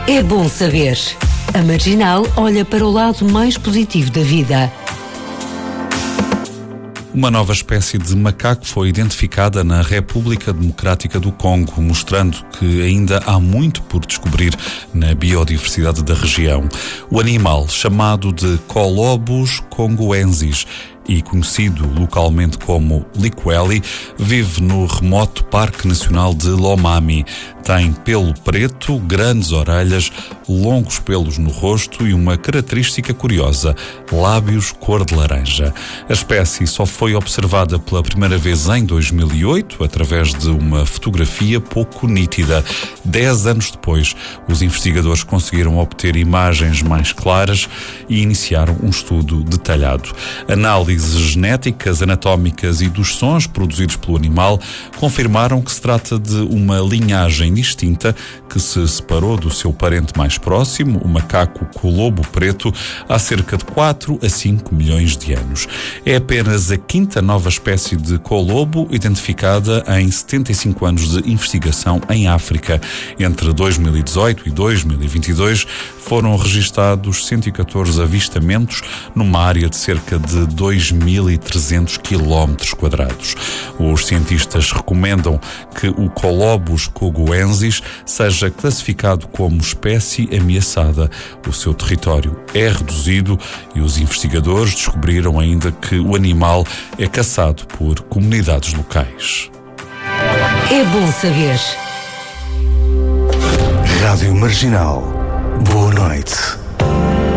É bom saber. A Marginal olha para o lado mais positivo da vida. Uma nova espécie de macaco foi identificada na República Democrática do Congo, mostrando que ainda há muito por descobrir na biodiversidade da região. O animal, chamado de Colobus congoensis e conhecido localmente como Likweli, vive no remoto Parque Nacional de Lomami. Tem pelo preto, grandes orelhas, longos pelos no rosto e uma característica curiosa, lábios cor de laranja. A espécie só foi observada pela primeira vez em 2008, através de uma fotografia pouco nítida. 10 anos depois, os investigadores conseguiram obter imagens mais claras e iniciaram um estudo detalhado. Análises genéticas, anatómicas e dos sons produzidos pelo animal confirmaram que se trata de uma linhagem distinta que se separou do seu parente mais próximo, o macaco colobo preto, há cerca de 4 a 5 milhões de anos. É apenas a quinta nova espécie de colobo identificada em 75 anos de investigação em África. Entre 2018 e 2022 foram registados 114 avistamentos numa área de cerca de 2.300 km². Os cientistas recomendam que o Colobus congoensis seja classificado como espécie ameaçada. O seu território é reduzido e os investigadores descobriram ainda que o animal é caçado por comunidades locais. É bom saber. Rádio Marginal. Boa noite.